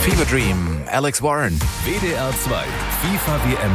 Fever Dream, Alex Warren. WDR 2, FIFA WM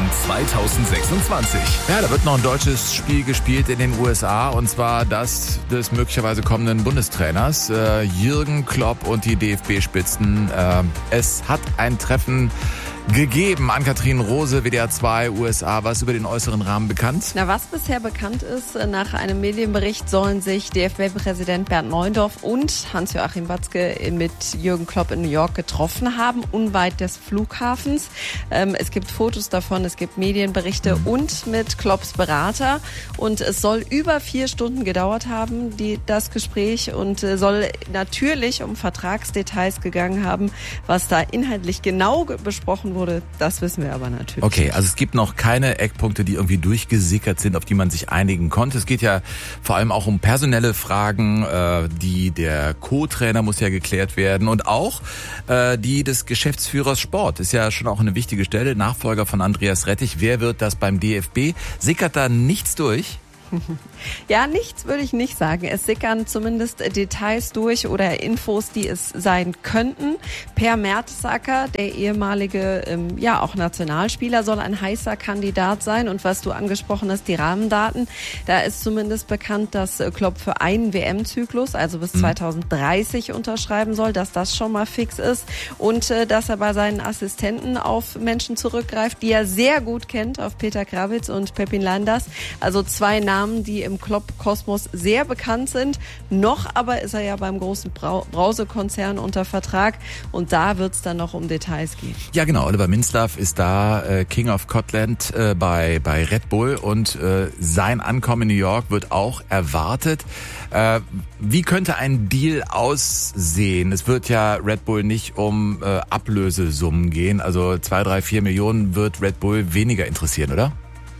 2026. Ja, da wird noch ein deutsches Spiel gespielt in den USA, und zwar das des möglicherweise kommenden Bundestrainers Jürgen Klopp und die DFB-Spitzen. Es hat ein Treffen gegeben. Ann-Kathrin Rose, WDR 2, USA. Was über den äußeren Rahmen bekannt? Na, was bisher bekannt ist, nach einem Medienbericht sollen sich DFB-Präsident Bernd Neuendorf und Hans-Joachim Watzke mit Jürgen Klopp in New York getroffen haben, unweit des Flughafens. Es gibt Fotos davon, es gibt Medienberichte und mit Klopps Berater. Und es soll über 4 Stunden gedauert haben, das Gespräch, und soll natürlich um Vertragsdetails gegangen haben. Was da inhaltlich genau besprochen wurde, das wissen wir aber natürlich. Okay, also es gibt noch keine Eckpunkte, die irgendwie durchgesickert sind, auf die man sich einigen konnte. Es geht ja vor allem auch um personelle Fragen, der Co-Trainer muss ja geklärt werden, und auch die des Geschäftsführers Sport ist ja schon auch eine wichtige Stelle, Nachfolger von Andreas Rettich. Wer wird das beim DFB? Sickert da nichts durch? Ja, nichts würde ich nicht sagen. Es sickern zumindest Details durch oder Infos, die es sein könnten. Per Mertesacker, der ehemalige, auch Nationalspieler, soll ein heißer Kandidat sein. Und was du angesprochen hast, die Rahmendaten, da ist zumindest bekannt, dass Klopp für einen WM-Zyklus, also bis 2030 unterschreiben soll, dass das schon mal fix ist, und dass er bei seinen Assistenten auf Menschen zurückgreift, die er sehr gut kennt, auf Peter Krawitz und Pepin Landers. Also 2 Namen, die im Klopp-Kosmos sehr bekannt sind. Noch aber ist er ja beim großen Brausekonzern unter Vertrag, und da wird es dann noch um Details gehen. Ja, genau. Oliver Minzlaff ist da King of Scotland bei Red Bull, und sein Ankommen in New York wird auch erwartet. Wie könnte ein Deal aussehen? Es wird ja Red Bull nicht um Ablösesummen gehen. Also 2, 3, 4 Millionen wird Red Bull weniger interessieren, oder?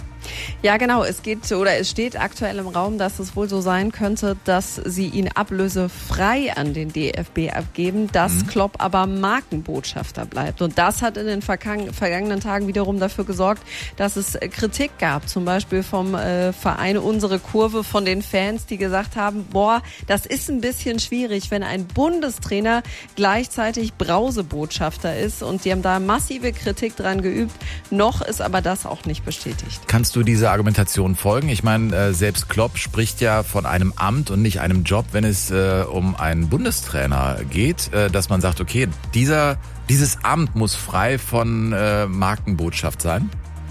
Ja, genau. Es steht aktuell im Raum, dass es wohl so sein könnte, dass sie ihn ablösefrei an den DFB abgeben, dass Klopp aber Markenbotschafter bleibt. Und das hat in den vergangenen Tagen wiederum dafür gesorgt, dass es Kritik gab. Zum Beispiel vom Verein Unsere Kurve, von den Fans, die gesagt haben, das ist ein bisschen schwierig, wenn ein Bundestrainer gleichzeitig Brausebotschafter ist. Und die haben da massive Kritik dran geübt. Noch ist aber das auch nicht bestätigt. Kannst du dieser Argumentation folgen? Ich meine, selbst Klopp spricht ja von einem Amt und nicht einem Job, wenn es um einen Bundestrainer geht, dass man sagt, okay, dieses Amt muss frei von Markenbotschaft sein.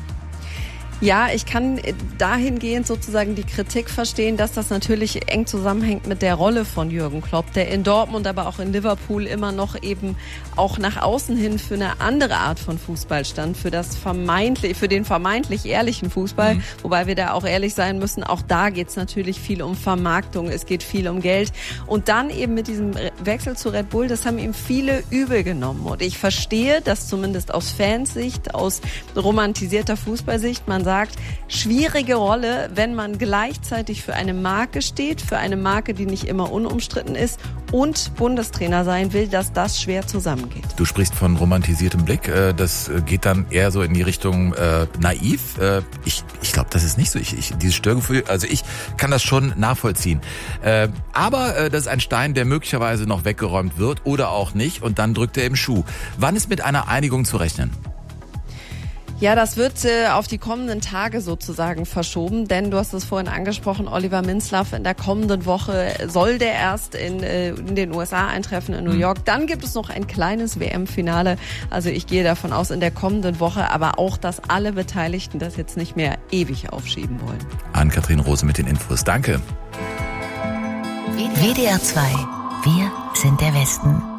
Ja, ich kann dahingehend sozusagen die Kritik verstehen, dass das natürlich eng zusammenhängt mit der Rolle von Jürgen Klopp, der in Dortmund, aber auch in Liverpool immer noch eben auch nach außen hin für eine andere Art von Fußball stand, für den vermeintlich ehrlichen Fußball, wobei wir da auch ehrlich sein müssen, auch da geht's natürlich viel um Vermarktung, es geht viel um Geld, und dann eben mit diesem Wechsel zu Red Bull, das haben ihm viele übel genommen, und ich verstehe, dass zumindest aus Fansicht, aus romantisierter Fußballsicht, man sagt, schwierige Rolle, wenn man gleichzeitig für eine Marke steht, für eine Marke, die nicht immer unumstritten ist, und Bundestrainer sein will, dass das schwer zusammengeht. Du sprichst von romantisiertem Blick, das geht dann eher so in die Richtung naiv. Ich glaube, das ist nicht so. Dieses Störgefühl, also ich kann das schon nachvollziehen. Aber das ist ein Stein, der möglicherweise noch weggeräumt wird oder auch nicht, und dann drückt er im Schuh. Wann ist mit einer Einigung zu rechnen? Ja, das wird auf die kommenden Tage sozusagen verschoben, denn du hast es vorhin angesprochen, Oliver Minzlaff, in der kommenden Woche soll der erst in den USA eintreffen, in New York. Dann gibt es noch ein kleines WM-Finale. Also ich gehe davon aus, in der kommenden Woche, aber auch, dass alle Beteiligten das jetzt nicht mehr ewig aufschieben wollen. Ann-Kathrin Rose mit den Infos. Danke. WDR 2. Wir sind der Westen.